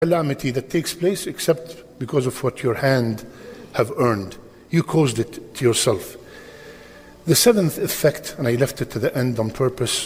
calamity that takes place except because of what your hand have earned. You caused it to yourself. The seventh effect, and I left it to the end on purpose,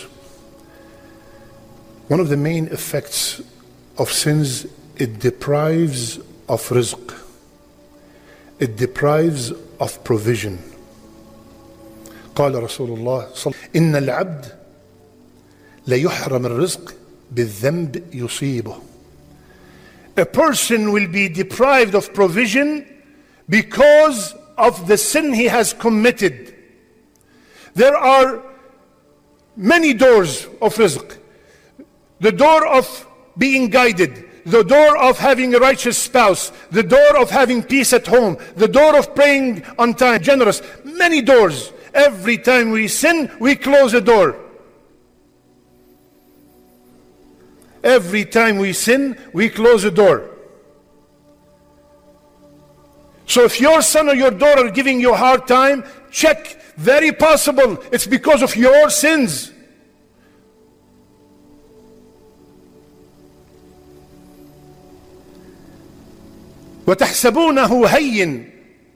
one of the main effects of sins, it deprives of rizq. It deprives of provision. قال رسول الله إن العبد ليحرم الرزق بالذنب يصيبه. A person will be deprived of provision because of the sin he has committed. There are many doors of rizq. The door of being guided, the door of having a righteous spouse, the door of having peace at home, the door of praying on time, generous, many doors. Every time we sin, we close a door. Every time we sin, we close a door. So if your son or your daughter are giving you a hard time, check. Very possible it's because of your sins. وتحسبونه هين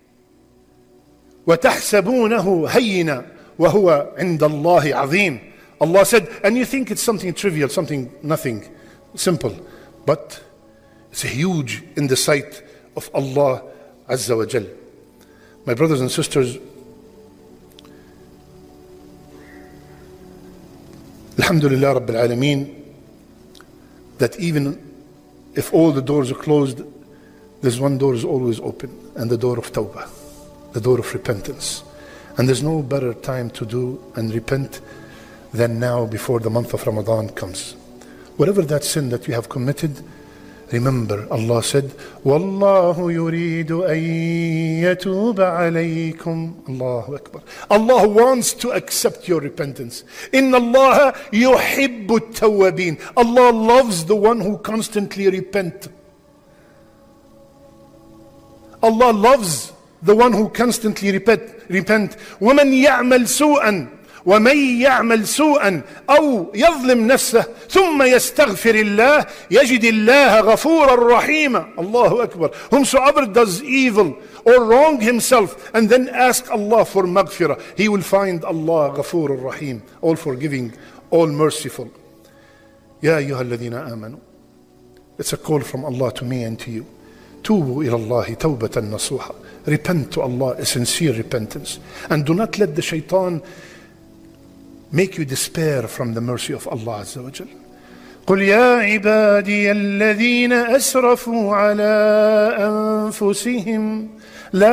وتحسبونه هينا وهو عند الله عظيم. Allah said, and you think it's something trivial, something nothing, simple, but it's huge in the sight of Allah Azza wa Jal. My brothers and sisters, Alhamdulillah Rabbil Alameen, that even if all the doors are closed, there's one door is always open, and the door of tawbah, the door of repentance. And there's no better time to do and repent than now before the month of Ramadan comes. Whatever that sin that you have committed, remember Allah said, وَاللَّهُ يُرِيدُ أَن يَتُوبَ عَلَيْكُمْ. Allahu Akbar. Allah wants to accept your repentance. إِنَّ اللَّهَ يُحِبُّ التَّوَّابِينَ. Allah loves the one who constantly repents. Allah loves the one who constantly repent. وَمَنْ يَعْمَلْ سُوءًا وَمَنْ يَعْمَلْ سُوءًا أَوْ يَظْلِمْ نَفْسَهُ ثُمَّ يَسْتَغْفِرِ اللَّهِ يَجِدِ اللَّهَ غَفُورًا رَحِيمًا. Allahu Akbar. Whomsoever does evil or wrong himself and then ask Allah for maghfirah, he will find Allah غَفُورًا Rahim, all forgiving, all merciful. يَا أَيُّهَا الَّذِينَ آمَنُوا. It's a call from Allah to me and to you. توبوا إلى الله توبة نصوحا. Repent to Allah, a sincere repentance. And do not let the shaitan make you despair from the mercy of Allah Azza wa Jal. قل يا عبادي الذين أسرفوا على أنفسهم